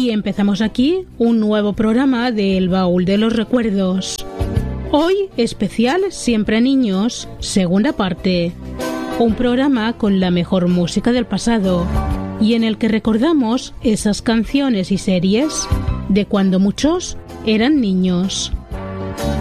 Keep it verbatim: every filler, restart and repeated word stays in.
Y empezamos aquí un nuevo programa del Baúl de los Recuerdos. Hoy especial Siempre Niños, segunda parte. Un programa con la mejor música del pasado y en el que recordamos esas canciones y series de cuando muchos eran niños.